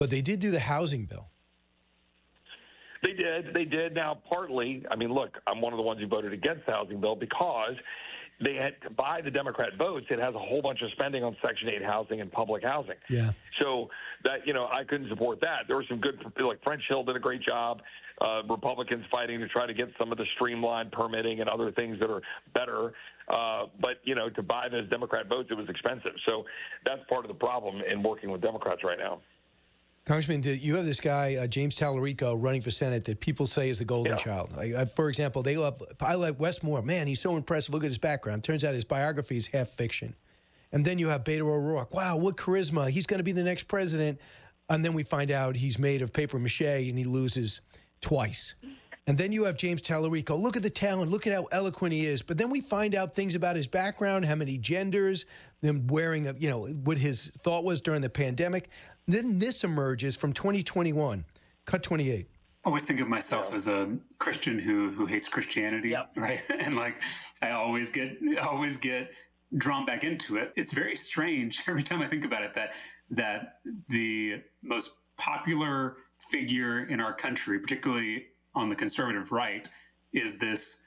But they did do the housing bill. They did. They did. Now, partly, I mean, look, I'm one of the ones who voted against the housing bill because they had to buy the Democrat votes. It has a whole bunch of spending on Section 8 housing and public housing. Yeah. So that, I couldn't support that. There were some good, like French Hill did a great job. Republicans fighting to try to get some of the streamlined permitting and other things that are better. But, to buy those Democrat votes, it was expensive. So that's part of the problem in working with Democrats right now. Congressman, you have this guy, James Tallarico, running for Senate that people say is the golden child. For example, I like Wes Moore. Man, he's so impressive. Look at his background. Turns out his biography is half fiction. And then you have Beto O'Rourke. Wow, what charisma. He's going to be the next president. And then we find out he's made of paper mache and he loses twice. And then you have James Tallarico. Look at the talent. Look at how eloquent he is. But then we find out things about his background, how many genders, them wearing, what his thought was during the pandemic. Then this emerges from 2021. Cut 28. I always think of myself as a Christian who hates Christianity, right? And I always get drawn back into it. It's very strange every time I think about it that the most popular figure in our country, particularly on the conservative right, is this,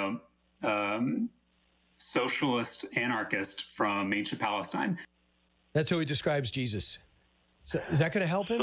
socialist anarchist from ancient Palestine. That's how he describes Jesus. So is that going to help him?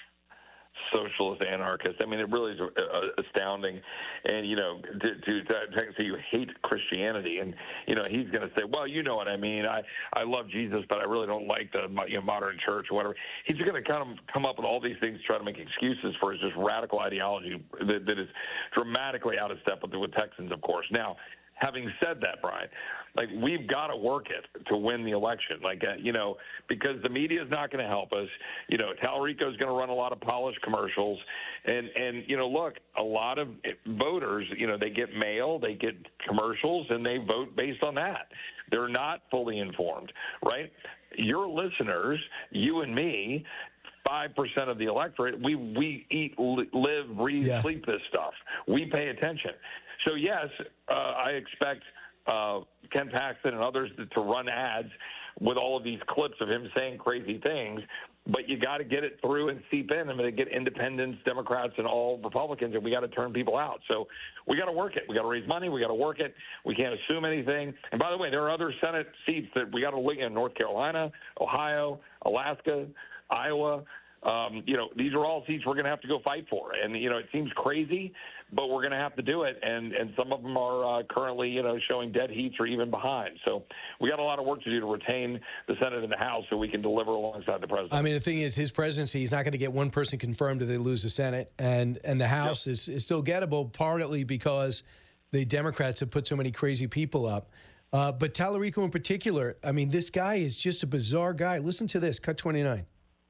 Socialist anarchist. I mean, it really is astounding. And, to say you hate Christianity, and, he's going to say, well, you know what I mean. I love Jesus, but I really don't like the modern church or whatever. He's going to kind of come up with all these things to try to make excuses for his just radical ideology that is dramatically out of step with Texans, of course. Now, having said that, Brian, we've got to work it to win the election, because the media is not going to help us. Tallarico is going to run a lot of polished commercials. And look, a lot of voters, they get mail, they get commercials, and they vote based on that. They're not fully informed, right? Your listeners, you and me, 5% of the electorate, we eat, live, breathe, sleep this stuff. We pay attention. So, yes, I expect Ken Paxton and others to run ads with all of these clips of him saying crazy things, but you got to get it through and seep in. I'm going to get independents, Democrats, and all Republicans, and we got to turn people out. So we got to work it. We got to raise money. We got to work it. We can't assume anything. And by the way, there are other Senate seats that we got to look in: North Carolina, Ohio, Alaska, Iowa. These are all seats we're going to have to go fight for. And, it seems crazy, but we're going to have to do it. And some of them are currently, showing dead heats or even behind. So we got a lot of work to do to retain the Senate and the House so we can deliver alongside the president. I mean, the thing is, his presidency, he's not going to get one person confirmed if they lose the Senate. And the House is still gettable, partly because the Democrats have put so many crazy people up. But Tallarico in particular, I mean, this guy is just a bizarre guy. Listen to this, cut 29.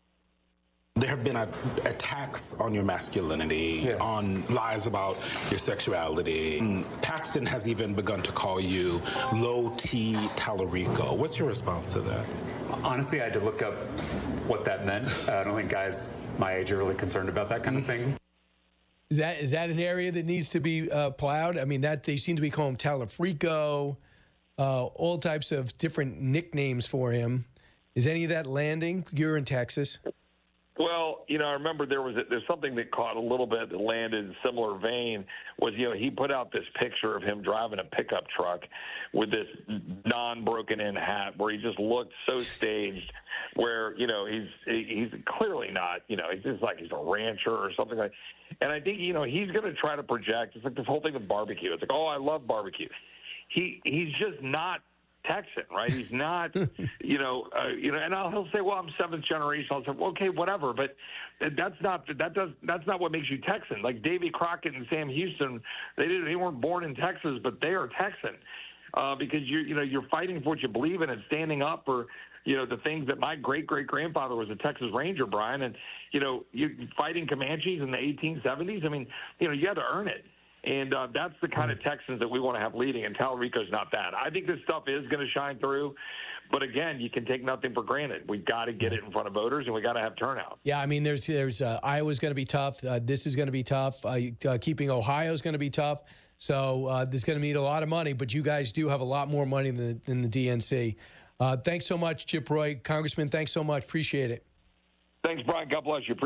There have been attacks on your masculinity, on lies about your sexuality. Paxton has even begun to call you low T Tallarico. What's your response to that? Honestly, I had to look up what that meant. I don't think guys my age are really concerned about that kind of thing. Is that an area that needs to be plowed? I mean, that they seem to be calling him Tallafrico, all types of different nicknames for him. Is any of that landing? You're in Texas. Well, I remember there's something that caught a little bit that landed in similar vein was, he put out this picture of him driving a pickup truck with this non-broken in hat where he just looked so staged where, he's clearly not, he's just like he's a rancher or something like that. And I think, he's going to try to project, it's like this whole thing with barbecue. It's like, oh, I love barbecue. He's just not Texan, right? He's not, and he'll say, well, I'm seventh generation. I'll say, well, okay, whatever. But that's not what makes you Texan. Like Davy Crockett and Sam Houston, they weren't born in Texas, but they are Texan because you're fighting for what you believe in and standing up for, the things that my great-great-grandfather was a Texas Ranger, Brian, and, you fighting Comanches in the 1870s. I mean, you had to earn it. And that's the kind of Texans that we want to have leading, and Tallarico's not that. I think this stuff is going to shine through. But, again, you can take nothing for granted. We've got to get it in front of voters, and we got to have turnout. Yeah, I mean, there's Iowa's going to be tough. This is going to be tough. Keeping Ohio is going to be tough. So this is going to need a lot of money, but you guys do have a lot more money than the DNC. Thanks so much, Chip Roy. Congressman, thanks so much. Appreciate it. Thanks, Brian. God bless you.